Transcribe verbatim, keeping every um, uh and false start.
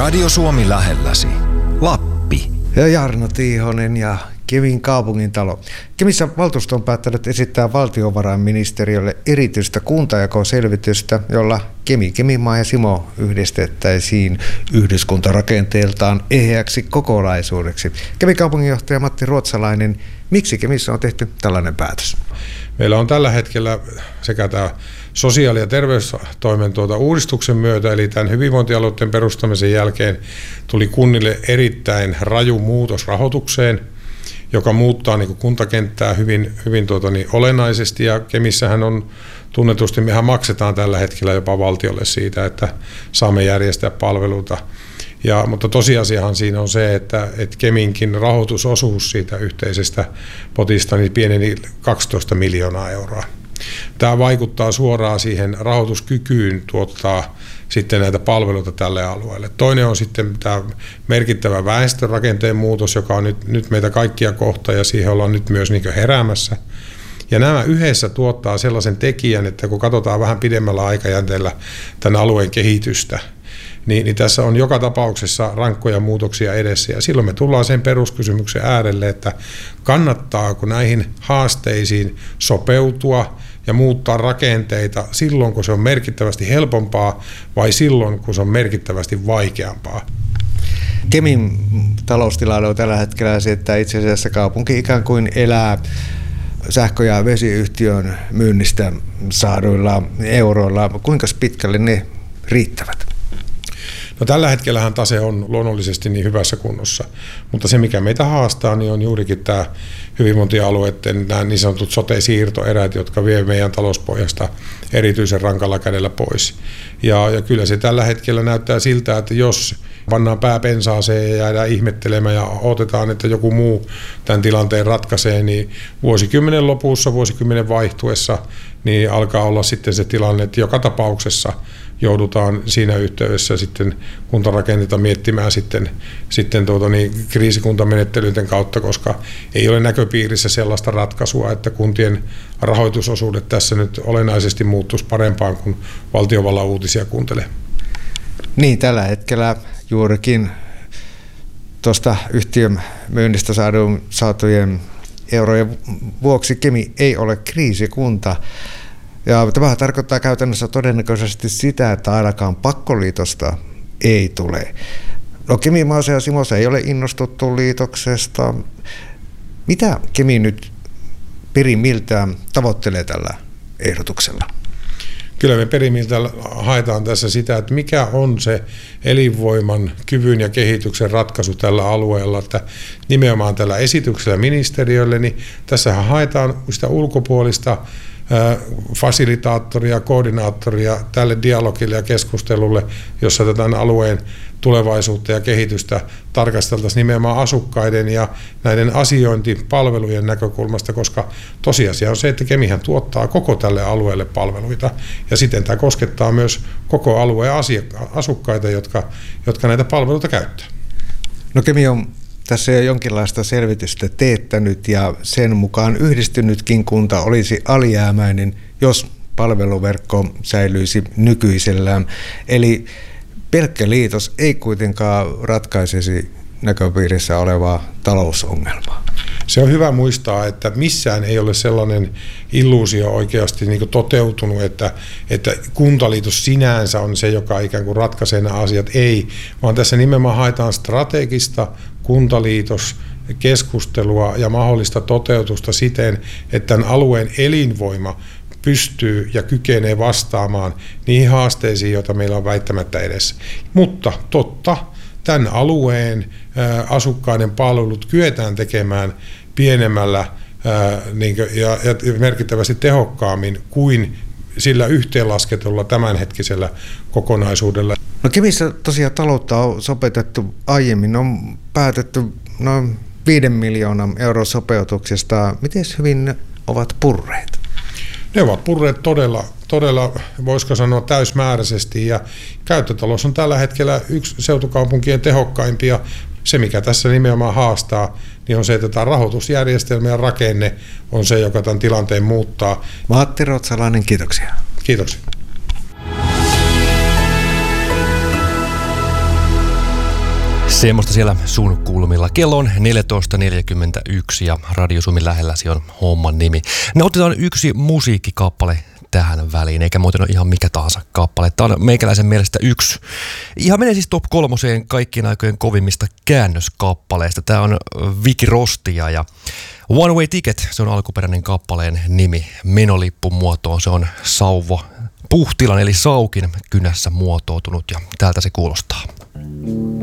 Radio Suomi lähelläsi. Lappi. Ja Jarno Tiihonen ja Kemin kaupungintalo. Kemissä valtuusto on päättänyt esittää valtiovarainministeriölle erityistä kuntajakoselvitystä, jolla Kemi, Kemimaa ja Simo yhdistettäisiin yhdyskuntarakenteeltaan eheäksi kokonaisuudeksi. Kemin kaupunginjohtaja Matti Ruotsalainen, miksi Kemissä on tehty tällainen päätös? Meillä on tällä hetkellä sekä tämä sosiaali- ja terveystoimen tuota uudistuksen myötä, eli tämän hyvinvointialueiden perustamisen jälkeen tuli kunnille erittäin raju muutos rahoitukseen, joka muuttaa niin kuin kuntakenttää hyvin, hyvin tuota, niin olennaisesti, ja Kemissähän on tunnetusti, mehän maksetaan tällä hetkellä jopa valtiolle siitä, että saamme järjestää palveluita. Ja, mutta tosiasiahan siinä on se, että, että Keminkin rahoitusosuus siitä yhteisestä potista niin pieneni kaksitoista miljoonaa euroa. Tämä vaikuttaa suoraan siihen rahoituskykyyn tuottaa sitten näitä palveluita tälle alueelle. Toinen on sitten tämä merkittävä väestörakenteen muutos, joka on nyt, nyt meitä kaikkia kohta, ja siihen ollaan nyt myös niin kuin heräämässä. Ja nämä yhdessä tuottaa sellaisen tekijän, että kun katsotaan vähän pidemmällä aikajänteellä tämän alueen kehitystä, Niin, niin tässä on joka tapauksessa rankkoja muutoksia edessä, ja silloin me tullaan sen peruskysymyksen äärelle, että kannattaako näihin haasteisiin sopeutua ja muuttaa rakenteita silloin, kun se on merkittävästi helpompaa, vai silloin, kun se on merkittävästi vaikeampaa. Kemin taloustilanne on tällä hetkellä se, että itse asiassa kaupunki ikään kuin elää sähkö- ja vesiyhtiön myynnistä saaduilla euroilla. Kuinka pitkälle ne riittävät? No tällä hetkellähän tase on luonnollisesti niin hyvässä kunnossa, mutta se mikä meitä haastaa niin on juurikin tämä hyvinvointialueiden nämä niin sanotut sote-siirtoerät, jotka vie meidän talouspohjasta erityisen rankalla kädellä pois. Ja, ja kyllä se tällä hetkellä näyttää siltä, että jos pannaan pää pensaaseen ja jäädään ihmettelemään ja odotetaan, että joku muu tämän tilanteen ratkaisee, niin vuosikymmenen lopussa, vuosikymmenen vaihtuessa, niin alkaa olla sitten se tilanne, että joka tapauksessa joudutaan siinä yhteydessä sitten kuntarakennetta miettimään sitten, sitten tuota niin, kriisikuntamenettelyiden kautta, koska ei ole näköpiirissä sellaista ratkaisua, että kuntien rahoitusosuudet tässä nyt olennaisesti muuttuisi parempaan, kuin valtiovallan uutisia kuuntelee. Niin, tällä hetkellä juurikin tuosta yhtiön myynnistä saatujen eurojen vuoksi Kemi ei ole kriisikunta. Ja tämä tarkoittaa käytännössä todennäköisesti sitä, että ainakaan pakkoliitosta ei tule. No Kemi, Maase ja Simossa ei ole innostuttu liitoksesta. Mitä Kemi nyt perimmiltään tavoittelee tällä ehdotuksella? Kyllä me perimmiltä haetaan tässä sitä, että mikä on se elinvoiman, kyvyn ja kehityksen ratkaisu tällä alueella, että nimenomaan tällä esityksellä ministeriölle, niin tässähän haetaan sitä ulkopuolista fasilitaattoria, koordinaattoria tälle dialogille ja keskustelulle, jossa tätä alueen tulevaisuutta ja kehitystä tarkasteltaisiin nimenomaan asukkaiden ja näiden asiointipalvelujen näkökulmasta, koska tosiasia on se, että Kemihän tuottaa koko tälle alueelle palveluita, ja siten tämä koskettaa myös koko alueen asukkaita, jotka, jotka näitä palveluita käyttää. No Kemi on tässä jo jonkinlaista selvitystä teettänyt, ja sen mukaan yhdistynytkin kunta olisi alijäämäinen, jos palveluverkko säilyisi nykyisellään. Eli pelkkä liitos ei kuitenkaan ratkaisisi näköpiirissä olevaa talousongelmaa. Se on hyvä muistaa, että missään ei ole sellainen illuusio oikeasti niin kuin toteutunut, että, että kuntaliitos sinänsä on se, joka ikään kuin ratkaisee nämä asiat. Ei, vaan tässä nimenomaan haetaan strategista kuntaliitoskeskustelua ja mahdollista toteutusta siten, että tämän alueen elinvoima pystyy ja kykenee vastaamaan niihin haasteisiin, joita meillä on väittämättä edessä. Mutta totta, tämän alueen asukkaiden palvelut kyetään tekemään pienemmällä ää, niin kuin, ja, ja merkittävästi tehokkaammin kuin sillä yhteenlasketulla tämänhetkisellä kokonaisuudella. No Kemissä tosiaan taloutta on sopeutettu aiemmin, on päätetty noin viiden miljoonan euron sopeutuksesta. Miten hyvin ne ovat purreet? Ne ovat purreet todella, todella, voisiko sanoa täysmääräisesti, ja käyttötalous on tällä hetkellä yksi seutukaupunkien tehokkaimpia. Se, mikä tässä nimenomaan haastaa, niin on se, että tämä rahoitusjärjestelmä ja rakenne on se, joka tämän tilanteen muuttaa. Matti Ruotsalainen, kiitoksia. Kiitoksia. Semmoista siellä sun kulmilla. Kello on neljätoista neljäkymmentäyksi ja Radio Suomi lähelläsi on homman nimi. Nautitaan yksi musiikkikappale tähän väliin, eikä muuten ole ihan mikä tahansa kappale. Tämä on meikäläisen mielestä yksi. Ihan menee siis top kolmoseen kaikkien aikojen kovimmista käännöskappaleista. Tämä on Viki Rostia ja One Way Ticket, se on alkuperäinen kappaleen nimi. Menolippun muotoon se on Sauvo Puhtilan eli Saukin kynässä muotoutunut ja täältä se kuulostaa.